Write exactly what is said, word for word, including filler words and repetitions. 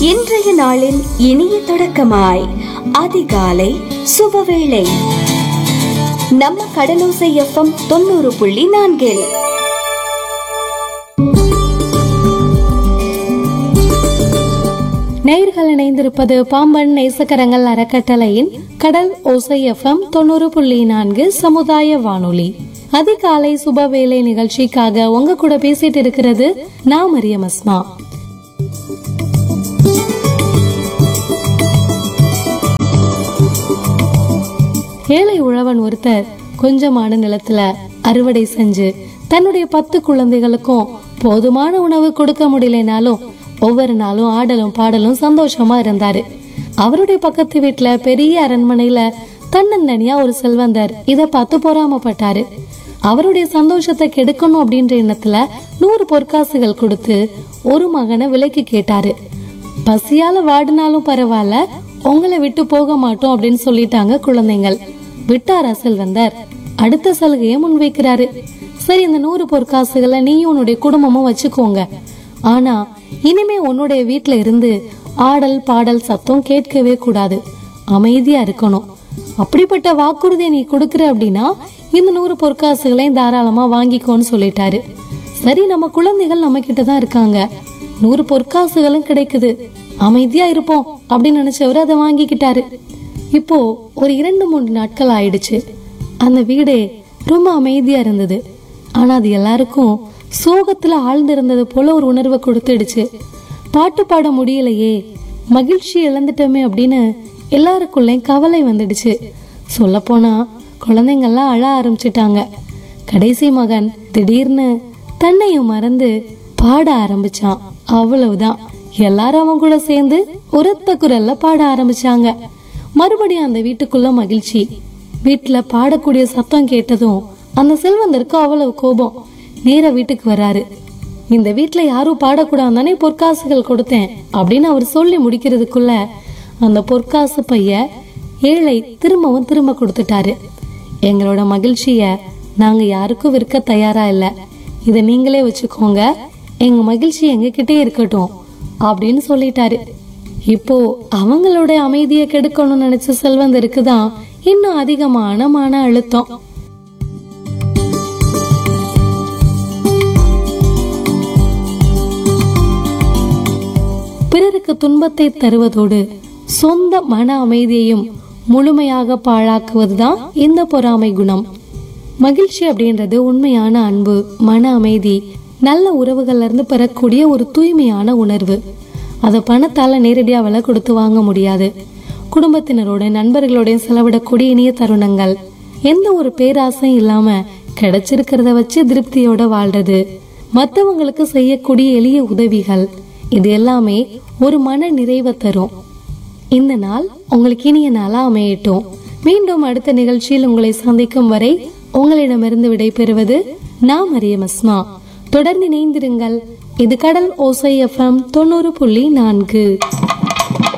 இன்றைய நாளின் இனிய தொடக்கமாய் அதிகாலை சுபவேளை நம்ம கடலோசை எஃப்எம் தொண்ணூறு புள்ளி நான்கில் நேயர்கள் இணைந்திருப்பது பாம்பன் நேசக்கரங்கள் அறக்கட்டளையின் கடல் ஓசை எஃப்எம் தொண்ணூறு புள்ளி நான்கு சமுதாய வானொலி. அதிகாலை சுபவேளை நிகழ்ச்சிக்காக உங்க கூட பேசிட்டு இருக்கிறது நான் மரியம் அஸ்மா. ஏழை உழவன் ஒருத்தர் கொஞ்சமான நிலத்துல அறுவடை செஞ்சு தன்னுடைய பத்து குழந்தைகளுக்கும் போதுமான உணவு கொடுக்க முடியலனாலும் ஒவ்வொரு நாளும் ஆடலும் பாடலும் சந்தோஷமா இருந்தாரு. அவருடைய பக்கத்து வீட்டுல பெரிய அரண்மனையில தன்னந்தனியா ஒரு செல்வந்தர் இத பார்த்து பொறாமப்பட்டாரு. அவருடைய சந்தோஷத்தை கெடுக்கணும் அப்படின்ற எண்ணத்துல நூறு பொற்காசுகள் கொடுத்து ஒரு மகனை விலைக்கு கேட்டாரு. பசியால வாடினாலும் பரவாயில்ல, உங்களை விட்டு போக மாட்டோம் அப்படின்னு சொல்லிட்டாங்க குழந்தைகள். விட்டாரா செல்வந்தர்? அடுத்த சலுகையை முன்வைக்கிறாரு. சரி, இந்த நூறு பொற்காசுகளை நீயும் உன்னுடைய குடும்பமும் வச்சுக்கோங்க, ஆனா இனிமே உன்னுடைய வீட்டுல இருந்து ஆடல் பாடல் சத்தம் கேட்கவே கூடாது, அமைதியா இருக்கணும். அப்படிப்பட்ட வாக்குறுதியை நீ கொடுக்கற அப்படின்னா இந்த நூறு பொற்காசுகளையும் தாராளமா வாங்கிக்கோன்னு சொல்லிட்டாரு. சரி, நம்ம குழந்தைகள் நம்ம கிட்டதான் இருக்காங்க, நூறு பொற்காசுகளும் கிடைக்குது, அமைதியா இருப்போம் அப்படின்னு நினைச்சவரு அதை வாங்கிக்கிட்டாரு. இப்போ ஒரு இரண்டு மூன்று நாட்கள் ஆயிடுச்சு. அந்த வீடே ரொம்ப அமைதியா இருந்தது. ஆனா அது எல்லாருக்கும் சோகத்துல ஆழ்ந்து இருந்தது போல ஒரு உணர்வை கொடுத்துடுச்சு. பாட்டு பாட முடியலையே, மகிழ்ச்சி இழந்துட்டோமே அப்படின்னு எல்லாருக்குள்ளேயும் கவலை வந்துடுச்சு. சொல்ல போனா குழந்தைங்கள்லாம் அழ ஆரம்பிச்சிட்டாங்க. கடைசி மகன் திடீர்னு தன்னையும் மறந்து பாட ஆரம்பிச்சான். அவ்வளவுதான், எல்லாரும் அவன் கூட சேர்ந்து உரத்த குரல்ல பாட ஆரம்பிச்சாங்க. மறுபடியும் அந்த வீட்டுக்குள்ள மகிழ்ச்சி. வீட்டுல பாடக்கூடிய சத்தம் கேட்டதும் அந்த செல்வந்தருக்கு அவ்வளவு கோபம். நேர வீட்டுக்கு வராரு. இந்த வீட்டுல யாரும் பாடக்கூடாதானே பொற்காசுகள் கொடுத்தேன் அப்படின்னு அவர் சொல்லி முடிக்கிறதுக்குள்ள அந்த பொற்காசு பைய ஏழை திரும்பவும் திரும்ப கொடுத்துட்டாரு. எங்களோட மகிழ்ச்சிய நாங்க யாருக்கும் விற்க தயாரா இல்ல, இத நீங்களே வச்சுக்கோங்க, எங்க மகிழ்ச்சி எங்க கிட்டே இருக்கட்டும் அப்படின்னு சொல்லிட்டாரு. இப்போ அவங்களோட அமைதியை கெடுக்கணும்னு நினைச்ச செல்வந்தருக்கு தான் இன்னும் அதிகமான மன அழுத்தம். பிறருக்கு துன்பத்தை தருவதோடு சொந்த மன அமைதியையும் முழுமையாக பாழாக்குவதுதான் இந்த பொறாமை குணம். மகிழ்ச்சி அப்படின்றது உண்மையான அன்பு, மன அமைதி, நல்ல உறவுகள்ல இருந்து பெறக்கூடிய ஒரு தூய்மையான உணர்வு. அதை பணத்தால நேரடியா விலை கொடுத்து வாங்க முடியாது. குடும்பத்தினரோட நண்பர்களோட செலவிடக்கூடிய இனிய தருணங்கள், எந்த ஒரு பேராசையும் இல்லாம கிடைச்சிருக்கிறத வச்சு திருப்தியோட வாழ்றது, மற்றவங்களுக்கு செய்யக்கூடிய எளிய உதவிகள், இது எல்லாமே ஒரு மன நிறைவை தரும். இந்த நாள் உங்களுக்கு இனிய நாளா அமையட்டும். மீண்டும் அடுத்த நிகழ்ச்சியில் உங்களை சந்திக்கும் வரை உங்களிடமிருந்து விடை பெறுவது நான் மரியம் அஸ்மா. தொடர்ந்து இணைந்திருங்கள். இது கடல் ஓசை எஃப்எம் தொண்ணூறு புள்ளி நான்கு.